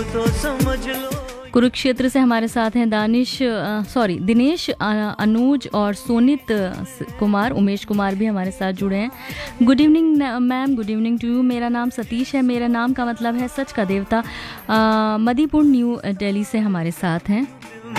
तो समझ लो। कुरुक्षेत्र से हमारे साथ हैं दिनेश, अनुज और सोनित कुमार। उमेश कुमार भी हमारे साथ जुड़े हैं। Good evening ma'am, good evening to you. मेरा नाम सतीश है, मेरा नाम का मतलब है सच का देवता। मदीपुर न्यू दिल्ली से हमारे साथ हैं।